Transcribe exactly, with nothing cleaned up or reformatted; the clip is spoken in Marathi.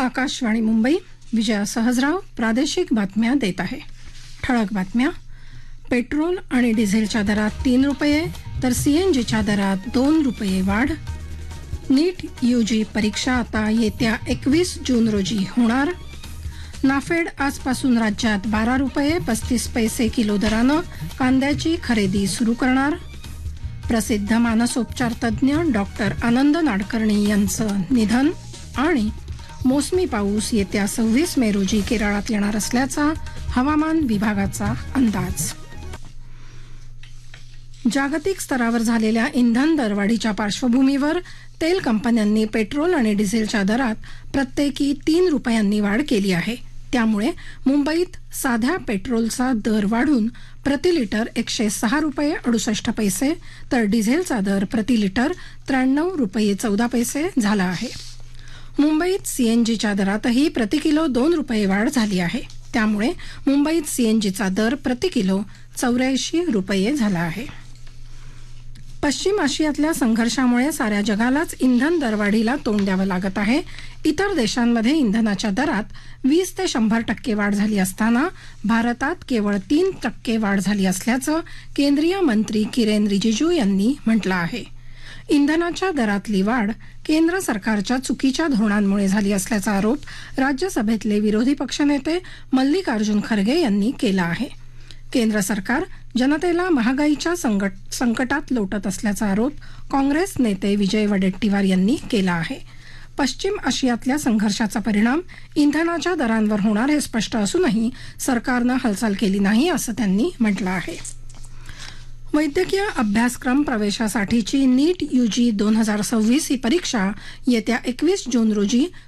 आकाशवाणी मुंबई. विजया सहजराव प्रादेशिक बातम्या देत आहे. ठळक बातम्या. पेट्रोल आणि डिझेलच्या दरात तीन रुपये तर सीएनजीच्या दरात दोन रुपये वाढ. नीट यूजी परीक्षा आता येत्या एकवीस जून रोजी होणार. नाफेड आजपासून राज्यात बारा रुपये पस्तीस पैसे किलो दरानं कांद्याची खरेदी सुरू करणार. प्रसिद्ध मानसोपचार तज्ज्ञ डॉक्टर आनंद नाडकर्णी यांचं निधन. आणि मोसमी पाऊस येत्या सव्वीस मे रोजी केरळात येणार असल्याचा हवामान विभागाचा अंदाज. जागतिक स्तरावर झालेल्या इंधन दरवाढीच्या पार्श्वभूमीवर तेल कंपन्यांनी पेट्रोल आणि डिझेलच्या दरात प्रत्येकी तीन रुपयांनी वाढ केली आहे. त्यामुळे मुंबईत साध्या पेट्रोलचा दर वाढून प्रति लिटर एकशे सहा रुपये अडुसष्ट पैसे तर डिझेलचा दर प्रति लिटर त्र्याण्णव रुपये चौदा पैसे झाला आहे. मुंबईत सीएनजीच्या दरातही प्रति किलो दोन रुपये वाढ झाली आहे. त्यामुळे मुंबईत सीएनजीचा दर प्रति किलो चौऱ्याऐंशी रुपये झाला आहे. पश्चिम आशियातल्या संघर्षामुळे साऱ्या जगालाच इंधन दरवाढीला तोंड द्यावं लागत आहे. इतर देशांमध्ये इंधनाच्या दरात वीस ते शंभर टक्के वाढ झाली असताना भारतात केवळ तीन टक्के वाढ झाली असल्याचं केंद्रीय मंत्री किरेन रिजिजू यांनी म्हटलं आहे. इंधनाच्या दरातली वाढ केंद्र सरकारच्या चुकीच्या धोरणांमुळे झाली असल्याचा आरोप राज्यसभेतले विरोधी पक्षनेते मल्लिकार्जुन खरगे यांनी केला आहे. केंद्र सरकार जनतेला महागाईच्या संकटात लोटत असल्याचा आरोप काँग्रेस नेते विजय वडेट्टीवार यांनी केला आहे. पश्चिम आशियातल्या संघर्षाचा परिणाम इंधनाच्या दरांवर होणार हे स्पष्ट असूनही सरकारनं हालचाल केली नाही असं त्यांनी म्हटलं आहे. वैद्यकीय अभ्यासक्रम प्रवेशासाठीची नीट यूजी दोन हजार सव्वीस ही परीक्षा येत्या एकवीस जून रोजी